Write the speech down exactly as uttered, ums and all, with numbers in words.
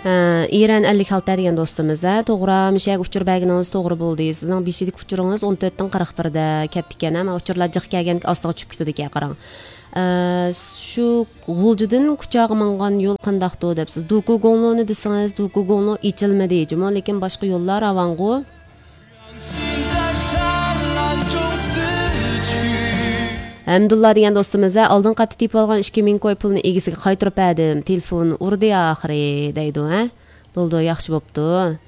İran ellik altı degan do'stimiz, to'g'ri, mishak uchur berganingiz to'g'ri bo'ldi. Sizning beshilik uchuringiz o'n to'rtdan qirq birda keldi ekan, ama uchurlar jiq kelgan ostiga tushib ketdi ekan, qarang. Shu G'uljidan Kuchaga mingan yo'l qandaqdi deb siz Dukugongni desangiz, Dukugongni ichilmadi, jimo, lekin boshqa yo'llar avang'u. Hamdullah degan do'stimiz, oldin qatib tepib olgan ikki ming koy pulni egasiga qaytarib berdim. Telefon urdi oxiri deydi, ha? Bo'ldi, yaxshi bo'pti.